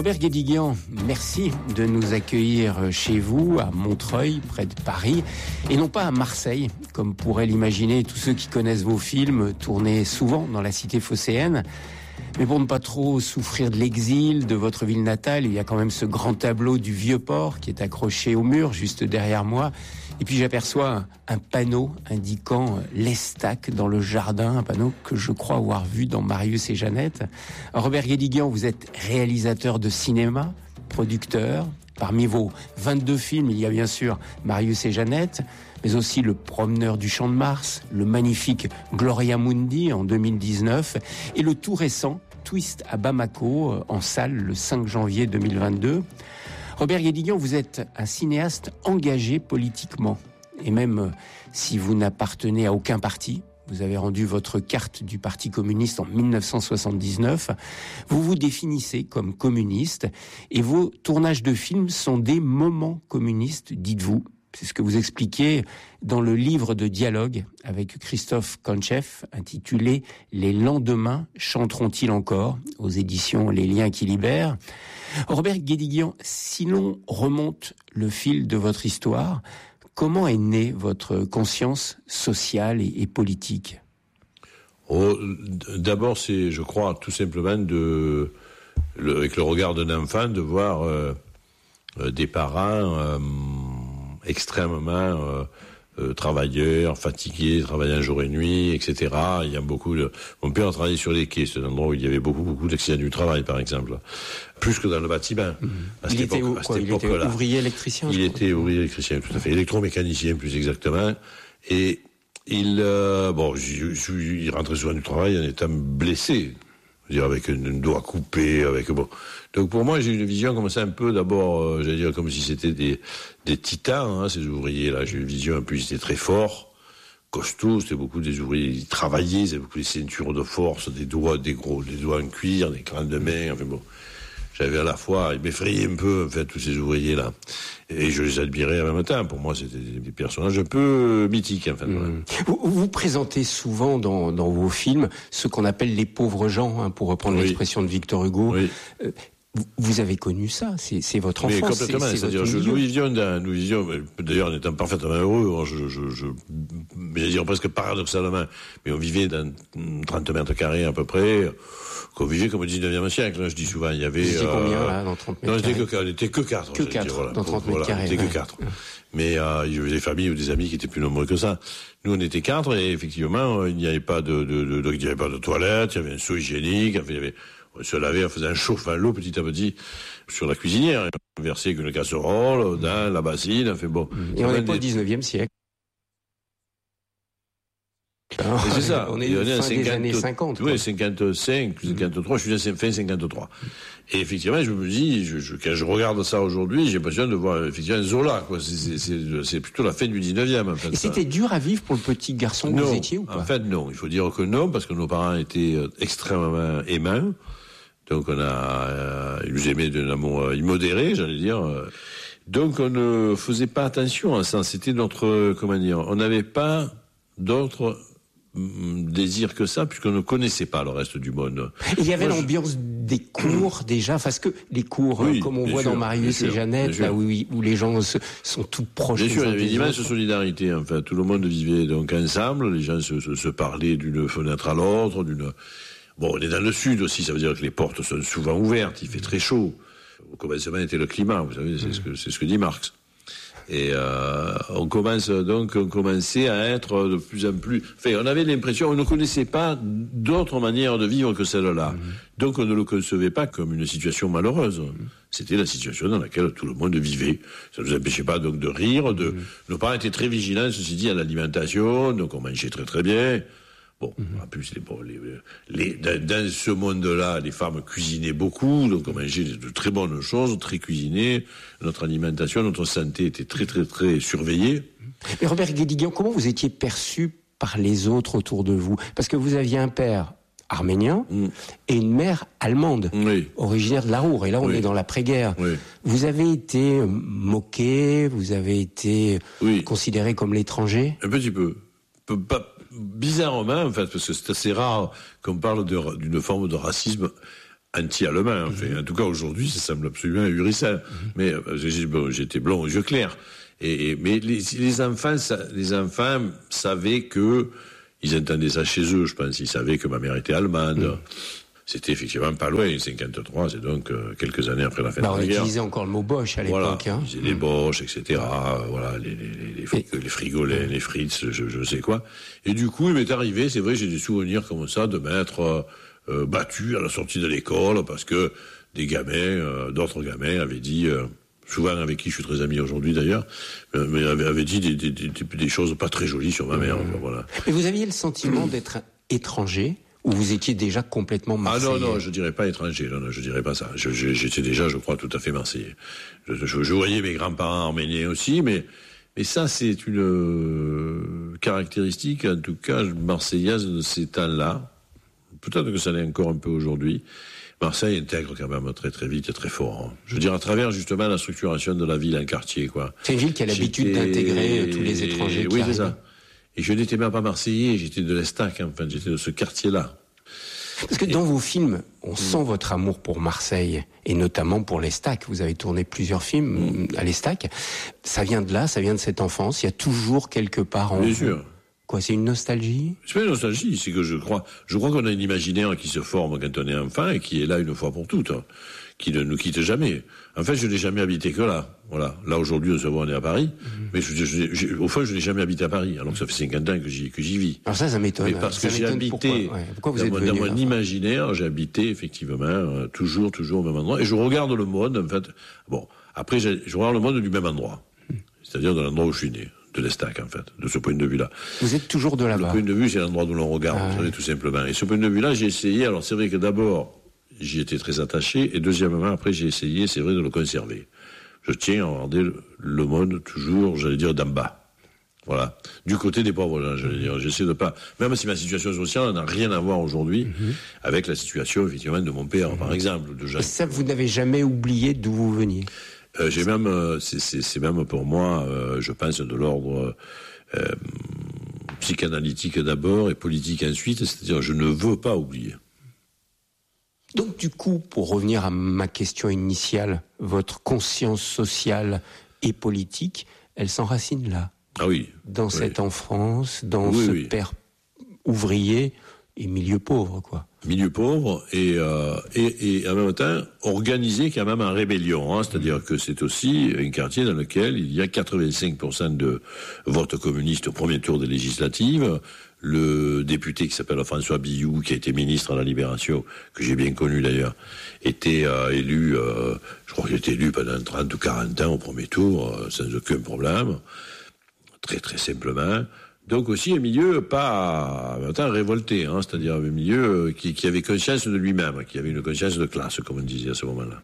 Robert Guédiguian, merci de nous accueillir chez vous, à Montreuil, près de Paris, et non pas à Marseille, comme pourraient l'imaginer tous ceux qui connaissent vos films, tournés souvent dans la cité phocéenne. Mais pour ne pas trop souffrir de l'exil de votre ville natale, il y a quand même ce grand tableau du Vieux-Port qui est accroché au mur, juste derrière moi. Et puis j'aperçois un panneau indiquant l'Estac dans le jardin, un panneau que je crois avoir vu dans Marius et Jeannette. Robert Guédiguian, vous êtes réalisateur de cinéma, producteur. Parmi vos 22 films, il y a bien sûr Marius et Jeannette, mais aussi Le Promeneur du Champ de Mars, le magnifique Gloria Mundi en 2019 et le tout récent Twist à Bamako en salle le 5 janvier 2022. Robert Guédiguian, vous êtes un cinéaste engagé politiquement. Et même si vous n'appartenez à aucun parti, vous avez rendu votre carte du Parti communiste en 1979, vous vous définissez comme communiste et vos tournages de films sont des moments communistes, dites-vous. C'est ce que vous expliquez dans le livre de dialogue avec Christophe Kontchev, intitulé « Les lendemains chanteront-ils encore ?» aux éditions Les Liens qui libèrent. Robert Guédiguian, si l'on remonte le fil de votre histoire, comment est née votre conscience sociale et politique ? D'abord, c'est, je crois, tout simplement avec le regard d'un enfant, de voir des parents extrêmement travailleurs, fatigués, travaillant jour et nuit, etc. Il y a beaucoup de... Mon père travaillait sur les quais, c'est un endroit où il y avait beaucoup d'accidents du travail, par exemple. Plus que dans le bâtiment. Il était ouvrier électricien. Il était ouvrier électricien, tout à fait. Électromécanicien, plus exactement. Et il rentrait souvent du travail en étant blessé. C'est-à-dire avec un doigt coupé, bon. Donc pour moi, j'ai une vision comme ça un peu, d'abord, j'allais dire comme si c'était des titans, ces ouvriers-là. J'ai une vision un peu, ils étaient très forts, costauds, c'était beaucoup des ouvriers, ils travaillaient, ils avaient beaucoup de ceintures de force, des doigts en cuir, des crânes de main, enfin bon. J'avais à la fois, ils m'effrayaient un peu, en fait, tous ces ouvriers-là. Et je les admirais en même temps. Pour moi, c'était des personnages un peu mythiques, en fait. Vous présentez souvent dans vos films ce qu'on appelle les pauvres gens, pour reprendre l'expression de Victor Hugo. Oui. Vous avez connu ça, c'est votre enfance. Mais complètement, c'est-à-dire nous vivions, d'ailleurs en étant parfaitement heureux, je dire presque paradoxalement, mais on vivait dans 30 mètres carrés à peu près, qu'on vivait comme au 19e siècle, je dis souvent, il y avait... Vous étiez combien, là, dans 30 mètres carrés? Non, on n'était que 4. Que 4, voilà, dans 30 mètres carrés. On était que 4. Mais il y avait des familles ou des amis qui étaient plus nombreux que ça. Nous, on était 4, et effectivement, il n'y avait pas de toilette, il y avait un seau hygiénique, on se lavait en faisant un chauffant l'eau petit à petit sur la cuisinière. On versait une casserole dans la bassine, enfin bon. Et on n'est pas au 19e siècle. C'est ça. On est fin des années 50. Oui, 55, 53, je suis fin 53. Et effectivement, je me dis, quand je regarde ça aujourd'hui, j'ai l'impression de voir effectivement Zola, quoi. C'est plutôt la fin du 19e, en fait. Et c'était dur à vivre pour le petit garçon que vous étiez, ou pas? En fait, non. Il faut dire que non, parce que nos parents étaient extrêmement aimants. Donc ils nous aimaient d'un amour immodéré, j'allais dire. Donc on ne faisait pas attention à ça. C'était notre, on n'avait pas d'autre désir que ça, puisqu'on ne connaissait pas le reste du monde. Et il y avait l'ambiance des cours déjà, parce que les cours, comme on voit dans Marius et Jeannette, là où les gens sont tout proches. Bien sûr, il y avait une immense solidarité. Enfin, tout le monde vivait donc ensemble. Les gens se parlaient d'une fenêtre à l'autre, Bon, on est dans le sud aussi, ça veut dire que les portes sont souvent ouvertes, il fait très chaud. Au commencement était le climat, vous savez, c'est ce que dit Marx. Et on commençait à être de plus en plus... Enfin, on avait l'impression, on ne connaissait pas d'autre manière de vivre que celle-là. Donc on ne le concevait pas comme une situation malheureuse. C'était la situation dans laquelle tout le monde vivait. Ça ne nous empêchait pas donc de rire, Nos parents étaient très vigilants, ceci dit, à l'alimentation, donc on mangeait très très bien. Bon, en plus, dans ce monde-là, les femmes cuisinaient beaucoup, donc on mangeait de très bonnes choses, très cuisinées. Notre alimentation, notre santé était très, très, très surveillée. Mais Robert Guédiguian, comment vous étiez perçu par les autres autour de vous? Parce que vous aviez un père arménien et une mère allemande, originaire de la Ruhr. Et là, on est dans l'après-guerre. Oui. Vous avez été moqué, vous avez été considéré comme l'étranger? Un petit peu. Bizarrement, en fait, parce que c'est assez rare qu'on parle d'une forme de racisme anti-allemand. Enfin, en tout cas, aujourd'hui, ça semble absolument ahurissant. Mais j'étais blond aux yeux clairs. Mais les enfants savaient que ils entendaient ça chez eux, je pense. Ils savaient que ma mère était allemande. C'était effectivement pas loin, 53, c'est donc quelques années après la fin de la guerre. On utilisait encore le mot Bosch à l'époque. Voilà, ils disaient les Bosch, etc. Voilà, les frigolins, les Fritz, je sais quoi. Et du coup, il m'est arrivé, c'est vrai, j'ai des souvenirs comme ça de m'être battu à la sortie de l'école parce que des gamins, d'autres gamins avaient dit... souvent avec qui je suis très ami aujourd'hui d'ailleurs, mais avait dit des choses pas très jolies sur ma mère. Voilà. Mais vous aviez le sentiment d'être étranger ou vous étiez déjà complètement marseillais? Ah non, je dirais pas étranger, non, je dirais pas ça. J'étais déjà, je crois, tout à fait marseillais. Je voyais mes grands-parents arméniens aussi, mais ça c'est une caractéristique, en tout cas marseillaise de ces temps-là. Peut-être que ça l'est encore un peu aujourd'hui. Marseille intègre quand même très très vite et très fort. Je veux dire, à travers justement la structuration de la ville en quartier, quoi. C'est une ville qui a l'habitude d'intégrer tous les étrangers qui arrivent. Oui, c'est ça. Et je n'étais même pas marseillais, j'étais de l'Estac, enfin, j'étais de ce quartier-là. Parce que dans vos films, on sent votre amour pour Marseille, et notamment pour l'Estac. Vous avez tourné plusieurs films à l'Estac. Ça vient de là, ça vient de cette enfance. Il y a toujours quelque part en vous. Bien sûr. Quoi, c'est une nostalgie? C'est pas une nostalgie, c'est que je crois qu'on a un imaginaire qui se forme quand on est enfant et qui est là une fois pour toutes, qui ne nous quitte jamais. En fait, je n'ai jamais habité que là. Voilà. Là, aujourd'hui, on est à Paris. Mais au fond, je n'ai jamais habité à Paris, alors que ça fait 50 ans que j'y vis. Alors ça m'étonne. Mais parce que j'ai habité, pourquoi vous êtes venu, dans mon imaginaire, j'ai habité effectivement toujours au même endroit. Et je regarde le monde, en fait. Bon, après, je regarde le monde du même endroit. C'est-à-dire de l'endroit où je suis né. De l'Estac, en fait, de ce point de vue-là. Vous êtes toujours de là-bas. Le point de vue, c'est l'endroit d'où l'on regarde, vous savez, tout simplement. Et ce point de vue-là, j'ai essayé, alors c'est vrai que d'abord, j'y étais très attaché, et deuxièmement, après, j'ai essayé, c'est vrai, de le conserver. Je tiens à regarder le monde toujours, j'allais dire, d'en bas. Voilà. Du côté des pauvres gens, j'allais dire. J'essaie de pas, même si ma situation sociale n'a rien à voir aujourd'hui avec la situation, effectivement, de mon père, par exemple. De et ça, vous n'avez jamais oublié d'où vous veniez? J'ai même, c'est même pour moi, je pense, de l'ordre psychanalytique d'abord et politique ensuite, c'est-à-dire je ne veux pas oublier. Donc du coup, pour revenir à ma question initiale, votre conscience sociale et politique, elle s'enracine là. Ah oui. Dans cette enfance, dans ce père ouvrier et milieu pauvre, quoi. Milieu pauvre et en même temps organisé quand même en rébellion, c'est-à-dire que c'est aussi un quartier dans lequel il y a 85% de vote communiste au premier tour des législatives. Le député qui s'appelle François Billoux, qui a été ministre à la Libération, que j'ai bien connu d'ailleurs, était élu, je crois qu'il était élu pendant 30 ou 40 ans au premier tour, sans aucun problème, très très simplement. Donc aussi un milieu pas en même temps révolté, c'est-à-dire un milieu qui avait conscience de lui-même, qui avait une conscience de classe, comme on disait à ce moment-là.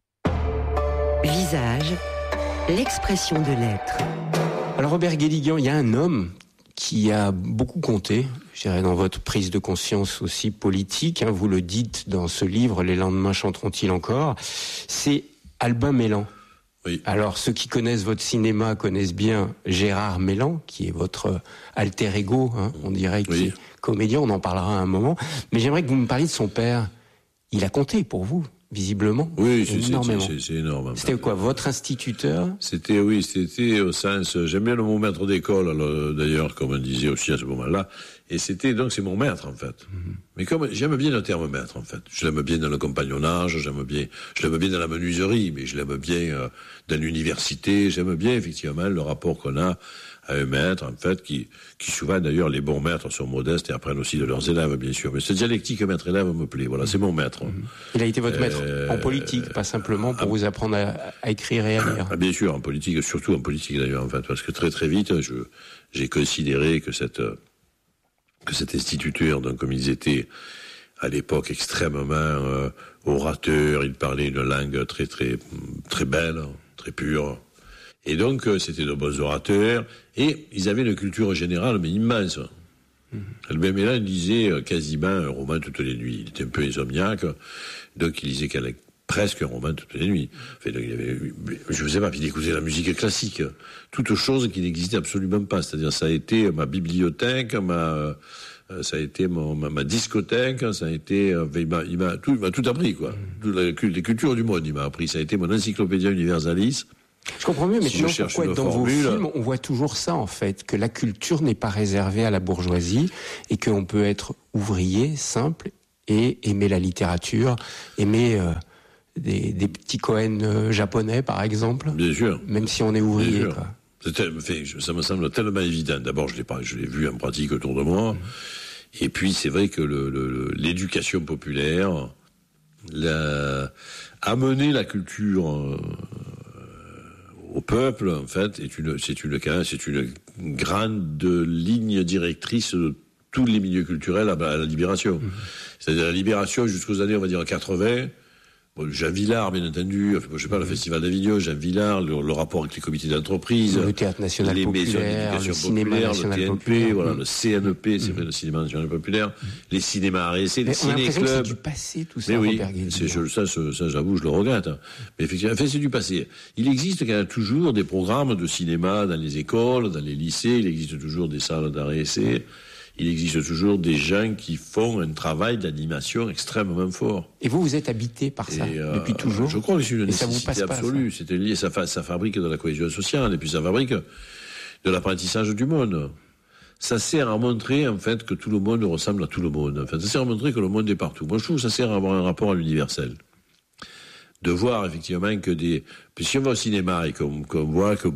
Visage, l'expression de l'être. Alors Robert Guédiguian, il y a un homme qui a beaucoup compté, je dirais, dans votre prise de conscience aussi politique, vous le dites dans ce livre, Les lendemains chanteront-ils encore, c'est Albin Mélan. Oui. Alors, ceux qui connaissent votre cinéma connaissent bien Gérard Mélan, qui est votre alter ego, on dirait, qui est comédien, on en parlera à un moment. Mais j'aimerais que vous me parliez de son père. Il a compté pour vous, visiblement. Oui, énormément. C'est énorme. C'était quoi, votre instituteur? C'était au sens, j'aime bien le mot maître d'école, d'ailleurs, comme on disait aussi à ce moment-là. Et c'est mon maître, en fait. Mais comme, j'aime bien le terme maître, en fait. Je l'aime bien dans le compagnonnage, je l'aime bien dans la menuiserie, mais je l'aime bien dans l'université, j'aime bien, effectivement, le rapport qu'on a à un maître, en fait, qui souvent, d'ailleurs, les bons maîtres sont modestes et apprennent aussi de leurs élèves, bien sûr. Mais cette dialectique maître-élève me plaît, voilà, c'est mon maître. Il a été votre maître en politique, pas simplement pour vous apprendre à écrire et à lire. Bien sûr, en politique, surtout en politique, d'ailleurs, en fait, parce que très très vite, j'ai considéré que cet instituteur, donc comme ils étaient à l'époque extrêmement orateurs, ils parlaient une langue très très très belle, très pure, et donc c'était de bons orateurs, et ils avaient une culture générale mais immense. Albin Mélan disait quasiment un roman toutes les nuits. Il était un peu insomniaque, donc il disait presque un roman toutes les nuits. Enfin, donc, je ne sais pas, puis il écoutait la musique classique, toute chose qui n'existait absolument pas. C'est-à-dire, ça a été ma bibliothèque, Ça a été ma discothèque, ça a été, il m'a tout appris, quoi. Les cultures du monde, il m'a appris. Ça a été mon encyclopédia universalis. Je comprends mieux, mais pourquoi dans vos films, on voit toujours ça, en fait, que la culture n'est pas réservée à la bourgeoisie et qu'on peut être ouvrier, simple, et aimer la littérature, aimer des petits Cohen japonais, par exemple. Bien sûr. Même si on est ouvrier, quoi. Ça me semble tellement évident. D'abord, je l'ai vu en pratique autour de moi. Et puis, c'est vrai que l'éducation populaire, amener la culture au peuple, en fait, c'est une grande ligne directrice de tous les milieux culturels à la libération. C'est-à-dire la libération jusqu'aux années, on va dire, 80. Jean Vilar, bien entendu, je sais pas, le Festival d'Avignon, Jean Vilar, le rapport avec les comités d'entreprise, le Théâtre National les Populaire, maisons d'éducation le Cinéma populaire, National le TNP, Populaire. voilà, le CNP, c'est vrai, le Cinéma National Populaire, les cinémas arrêtés, les ciné-clubs. C'est du passé, tout ça, mais oui, Robert Guédiguian. ça, j'avoue, je le regrette. Mais effectivement, c'est du passé. Il existe quand même toujours des programmes de cinéma dans les écoles, dans les lycées, il existe toujours des salles d'arrêt-essai. Il existe toujours des gens qui font un travail d'animation extrêmement fort. Et vous êtes habité par ça depuis toujours? Je crois que c'est une nécessité pas, absolue. C'était lié, ça fabrique de la cohésion sociale et puis ça fabrique de l'apprentissage du monde. Ça sert à montrer en fait que tout le monde ressemble à tout le monde. En fait, ça sert à montrer que le monde est partout. Moi, je trouve que ça sert à avoir un rapport à l'universel. De voir effectivement que puis si on va au cinéma et qu'on voit que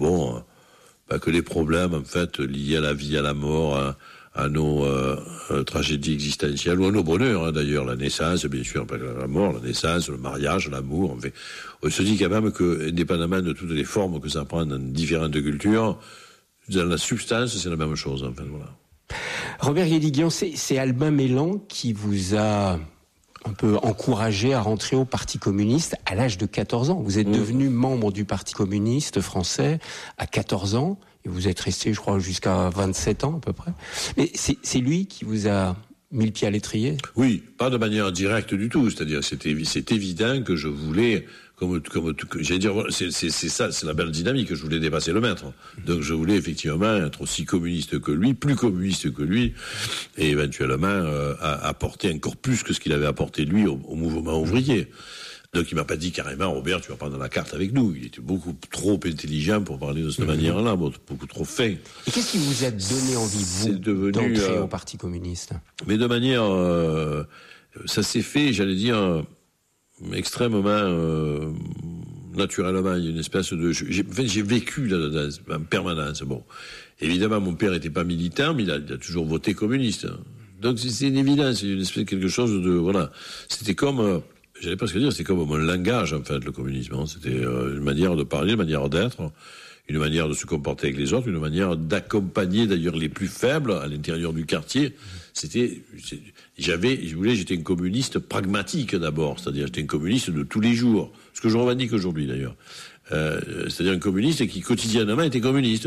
que les problèmes en fait liés à la vie, à la mort, à nos tragédies existentielles ou à nos bonheurs, d'ailleurs, la naissance, bien sûr, pas la mort, la naissance, le mariage, l'amour, en fait. On se dit quand même que, indépendamment de toutes les formes que ça prend dans différentes cultures, dans la substance, c'est la même chose, en fait, voilà. Robert Guédiguian, c'est Albin Mélan qui vous a un peu encouragé à rentrer au Parti communiste à l'âge de 14 ans. Vous êtes devenu membre du Parti communiste français à 14 ans. Et vous êtes resté, je crois, jusqu'à 27 ans à peu près. Mais c'est lui qui vous a mis le pied à l'étrier? Oui, pas de manière directe du tout. C'est-à-dire, c'est évident que je voulais, j'allais dire, c'est ça, c'est la belle dynamique. Je voulais dépasser le maître. Donc, je voulais effectivement être aussi communiste que lui, plus communiste que lui, et éventuellement apporter encore plus que ce qu'il avait apporté lui au mouvement ouvrier. Donc il m'a pas dit carrément, Robert, tu vas prendre la carte avec nous. Il était beaucoup trop intelligent pour parler de cette manière-là, beaucoup trop fin. Et qu'est-ce qui vous a donné envie, vous, d'entrer au Parti communiste? Mais de manière, ça s'est fait, j'allais dire, extrêmement naturellement. Il y a une espèce de, j'ai vécu là, en permanence. Bon, évidemment, mon père était pas militant, mais il a toujours voté communiste. Donc c'est une évidence, c'est une espèce de quelque chose de, voilà. C'était comme j'allais pas ce que dire, c'est comme mon langage, en fait, le communisme. C'était une manière de parler, une manière d'être, une manière de se comporter avec les autres, une manière d'accompagner d'ailleurs les plus faibles à l'intérieur du quartier. J'étais un communiste pragmatique d'abord, c'est-à-dire j'étais un communiste de tous les jours, ce que je revendique aujourd'hui d'ailleurs. C'est-à-dire un communiste qui quotidiennement était communiste,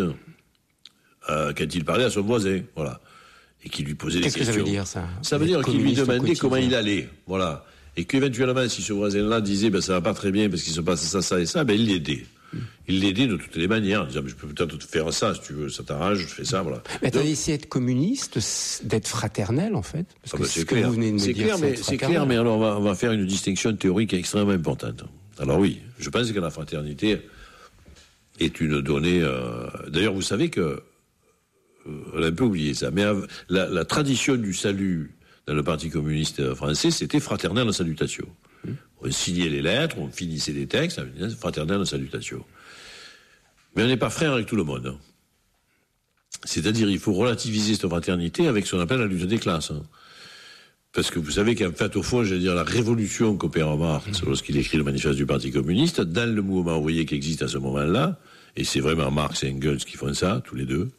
quand il parlait à son voisin, voilà, et qui lui posait des questions. Qu'est-ce que ça veut dire ça? Ça veut dire qu'il lui demandait comment il allait, voilà. Et qu'éventuellement, si ce voisin-là disait, ça va pas très bien parce qu'il se passe ça, ça et ça, il l'aidait. Il l'aidait de toutes les manières, en disant, je peux peut-être te faire ça, si tu veux, ça t'arrange, je fais ça, voilà. Mais attendez, c'est être communiste, d'être fraternel, en fait? Parce que c'est clair. Que vous venez de me dire, c'est clair, mais alors on va faire une distinction théorique extrêmement importante. Alors oui, je pense que la fraternité est une donnée, d'ailleurs, vous savez que, on a un peu oublié ça, mais la tradition du salut dans le Parti communiste français, c'était fraternelle salutation. On signait les lettres, on finissait les textes, fraternelle salutation. Mais on n'est pas frère avec tout le monde. C'est-à-dire, il faut relativiser cette fraternité avec ce qu'on appelle la lutte des classes. Parce que vous savez qu'en fait, au fond, j'allais dire, la révolution qu'opère Marx, lorsqu'il écrit le manifeste du Parti communiste, dans le mouvement ouvrier qui existe à ce moment-là, et c'est vraiment Marx et Engels qui font ça, tous les deux,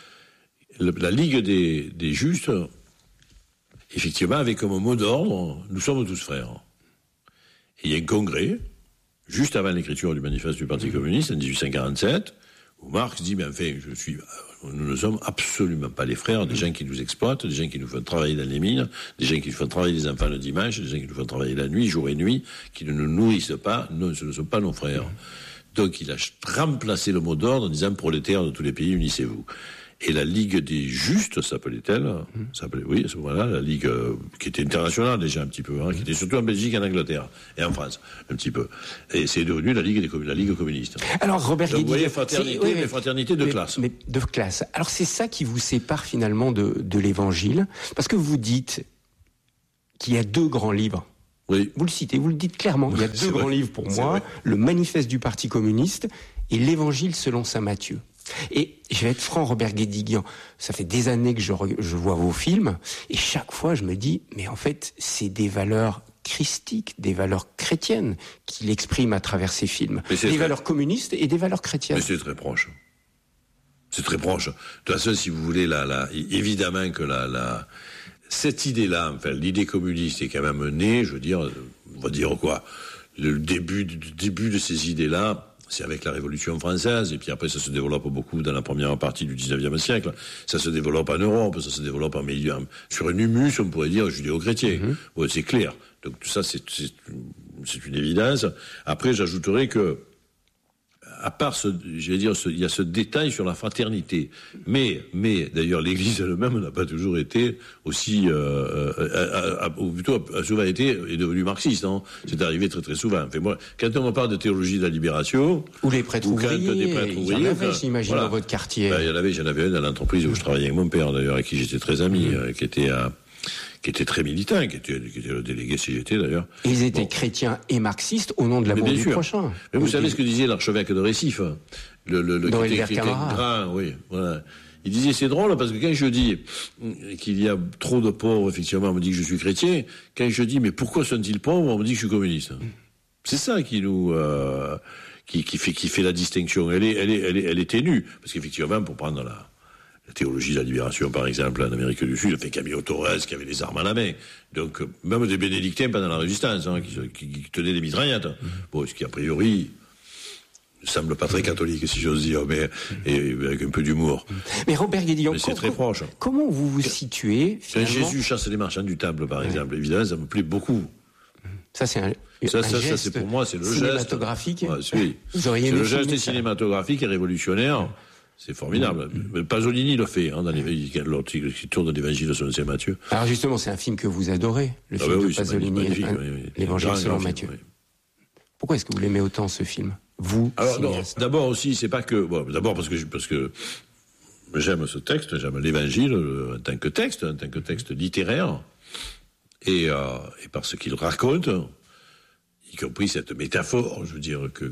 la Ligue des Justes, effectivement, avec comme mot d'ordre, nous sommes tous frères. Et il y a un congrès, juste avant l'écriture du manifeste du Parti communiste, en 1847, où Marx dit, mais enfin, nous ne sommes absolument pas les frères, des gens qui nous exploitent, des gens qui nous font travailler dans les mines, des gens qui nous font travailler les enfants le dimanche, des gens qui nous font travailler la nuit, jour et nuit, qui ne nous nourrissent pas, non, ce ne sont pas nos frères. Donc il a remplacé le mot d'ordre en disant, prolétaires de tous les pays, unissez-vous. Et la Ligue des Justes, s'appelait-elle, oui, à ce moment-là, la Ligue qui était internationale déjà un petit peu, qui était surtout en Belgique, en Angleterre et en France, un petit peu. Et c'est devenu la Ligue communiste. Alors Robert Guédiguian, vous voyez, fraternité de classe. Mais de classe. Alors c'est ça qui vous sépare finalement de l'Évangile, parce que vous dites qu'il y a 2 grands livres. Oui. Vous le citez, vous le dites clairement. Il y a 2 grands livres pour moi, le Manifeste du Parti communiste et l'Évangile selon saint Matthieu. Et je vais être franc, Robert Guédiguian, ça fait des années que je vois vos films, et chaque fois je me dis, mais en fait, c'est des valeurs christiques, des valeurs chrétiennes qu'il exprime à travers ces films. Des valeurs communistes et des valeurs chrétiennes. Mais c'est très proche. C'est très proche. De toute façon, si vous voulez, évidemment que cette idée-là, enfin, l'idée communiste est quand même née, je veux dire, on va dire quoi, le début de ces idées-là, c'est avec la Révolution française, et puis après ça se développe beaucoup dans la première partie du 19e siècle. Ça se développe en Europe, ça se développe en milieu, sur un humus, on pourrait dire, judéo-chrétien. Ouais, c'est clair. Donc tout ça, c'est une évidence. Après, j'ajouterais que, à part il y a ce détail sur la fraternité. Mais d'ailleurs, l'Église elle-même n'a pas toujours été aussi, ou plutôt a souvent été, est devenue marxiste, hein. C'est arrivé très très souvent. Enfin, moi, quand on me parle de théologie de la libération, ou les prêtres ouvriers, il y en avait, j'imagine, dans votre quartier. J'en avais un dans l'entreprise où je travaillais avec mon père, d'ailleurs, avec qui j'étais très ami, qui était très militant, qui était le délégué CGT d'ailleurs. Ils étaient chrétiens et marxistes au nom de l'amour du prochain. Mais vous savez ce que disait l'archevêque de Récif, le grand, oui, voilà. Il disait, c'est drôle, parce que quand je dis qu'il y a trop de pauvres, effectivement, on me dit que je suis chrétien. Quand je dis, mais pourquoi sont-ils pauvres, on me dit que je suis communiste. C'est ça qui nous, qui fait la distinction. Elle est ténue. Parce qu'effectivement, pour prendre la théologie de la libération, par exemple, en Amérique du Sud, fait Camilo Torres qui avait les armes à la main. Donc, même des bénédictins pendant la Résistance, qui tenaient des mitraillettes. Bon, ce qui, a priori, ne semble pas très catholique, si j'ose dire, mais avec un peu d'humour. Mais Robert Guédiguian, c'est très proche. Comment vous vous situez, finalement... Quand Jésus chasse les marchands du temple, par exemple, évidemment, ça me plaît beaucoup. Ça, c'est un geste c'est pour moi, c'est le cinématographique. Geste. Oui. C'est le geste cinématographique et révolutionnaire. C'est formidable. Pasolini le fait, qui tourne l'Évangile selon saint Matthieu. Alors justement, c'est un film que vous adorez, le film de Pasolini, l'Évangile selon Matthieu. Pourquoi est-ce que vous l'aimez autant, ce film, vous? Alors, d'abord aussi, c'est pas que... Bon, d'abord parce que j'aime ce texte, j'aime l'Évangile en tant que texte littéraire, et parce qu'il raconte, y compris cette métaphore, je veux dire, que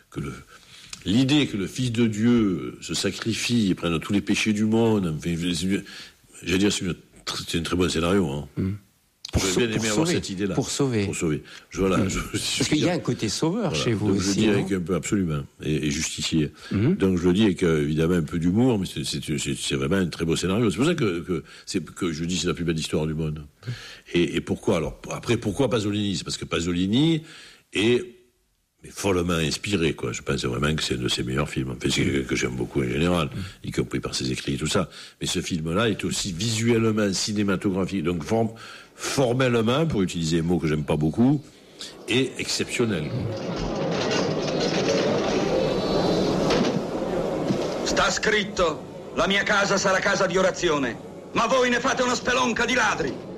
l'idée que le Fils de Dieu se sacrifie et prenne tous les péchés du monde, enfin, j'allais dire, c'est un très bon scénario. J'aurais bien aimé avoir cette idée-là. Pour sauver. Voilà. Parce qu'il y a un côté sauveur chez vous aussi. Je le dis avec un peu, absolument, et justicier. Donc je le dis avec évidemment un peu d'humour, mais c'est vraiment un très beau scénario. C'est pour ça que je dis c'est la plus belle histoire du monde. Et pourquoi alors? Après, pourquoi Pasolini? C'est parce que Pasolini est follement inspiré, quoi. Je pense vraiment que c'est un de ses meilleurs films. Enfin, c'est que j'aime beaucoup en général, y compris par ses écrits et tout ça. Mais ce film-là est aussi visuellement cinématographique, donc formellement, pour utiliser un mot que j'aime pas beaucoup, et exceptionnel. Sta scritto: la mia casa sarà casa di orazione, ma voi ne fate una spelonca di ladri.